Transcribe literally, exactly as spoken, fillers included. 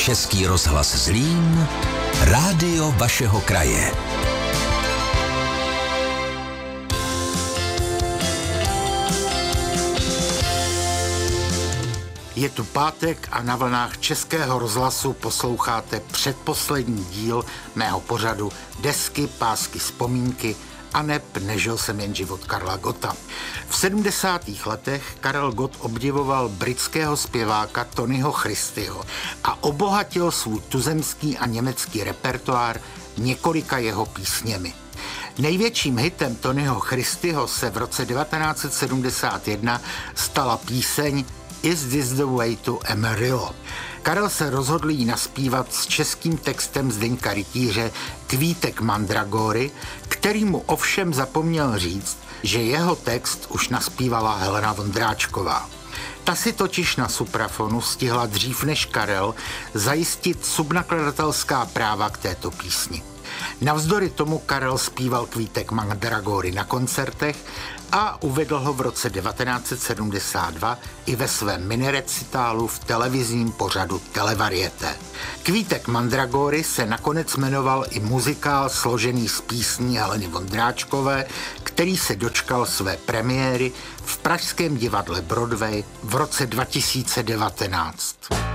Český rozhlas Zlín, rádio vašeho kraje. Je tu pátek a na vlnách Českého rozhlasu posloucháte předposlední díl mého pořadu Desky, pásky, vzpomínky a neb Nežil jsem jen život Karla Gotta. V sedmdesátých letech Karel Gott obdivoval britského zpěváka Tonyho Christyho a obohatil svůj tuzemský a německý repertoár několika jeho písněmi. Největším hitem Tonyho Christyho se v roce devatenáct set sedmdesát jedna stala píseň Is This the Way to Amarillo. Karel se rozhodl jí naspívat s českým textem Zdeňka Rytíře Kvítek mandragory, který mu ovšem zapomněl říct, že jeho text už naspívala Helena Vondráčková. Ta si totiž na suprafonu stihla dřív než Karel zajistit subnakladatelská práva k této písni. Navzdory tomu Karel zpíval Kvítek mandragory na koncertech a uvedl ho v roce devatenáct set sedmdesát dva i ve svém minirecitálu v televizním pořadu Televarieté. Kvítek mandragory se nakonec jmenoval i muzikál složený z písní Heleny Vondráčkové, který se dočkal své premiéry v pražském divadle Broadway v roce dva tisíce devatenáct.